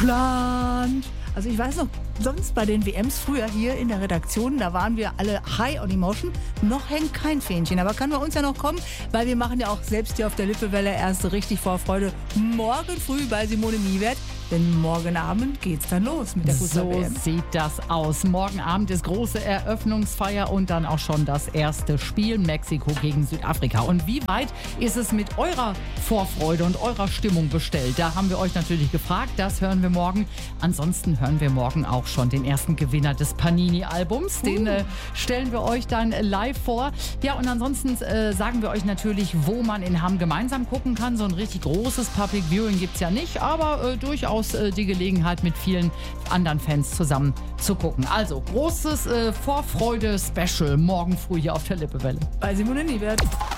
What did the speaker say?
Deutschland. Also ich weiß noch, sonst bei den WMs früher hier in der Redaktion, da waren wir alle high on emotion. Noch hängt kein Fähnchen, aber kann bei uns ja noch kommen, weil wir machen ja auch selbst hier auf der Lippewelle erst richtig Vorfreude morgen früh bei Simone Niewert. Denn morgen Abend geht's dann los mit der Fußball-WM. So sieht das aus. Morgen Abend ist große Eröffnungsfeier und dann auch schon das erste Spiel Mexiko gegen Südafrika. Und wie weit ist es mit eurer Vorfreude und eurer Stimmung bestellt? Da haben wir euch natürlich gefragt. Das hören wir morgen. Ansonsten hören wir morgen auch schon den ersten Gewinner des Panini-Albums. Den stellen wir euch dann live vor. Ja, und ansonsten sagen wir euch natürlich, wo man in Hamm gemeinsam gucken kann. So ein richtig großes Public Viewing gibt's ja nicht, aber durchaus die Gelegenheit, mit vielen anderen Fans zusammen zu gucken. Also großes Vorfreude-Special morgen früh hier auf der Lippewelle. Bei Simone Niewert.